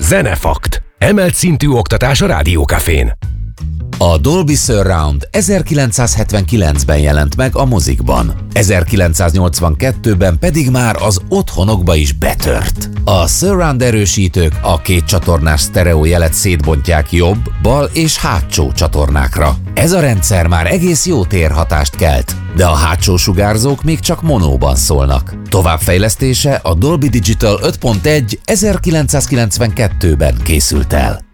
Zenefakt. Emelt szintű oktatás a Rádiókafén. A Dolby Surround 1979-ben jelent meg a mozikban, 1982-ben pedig már az otthonokba is betört. A Surround erősítők a 2 csatornás sztereó jelet szétbontják jobb, bal és hátsó csatornákra. Ez a rendszer már egész jó térhatást kelt, de a hátsó sugárzók még csak monóban szólnak. Továbbfejlesztése a Dolby Digital 5.1 1992-ben készült el.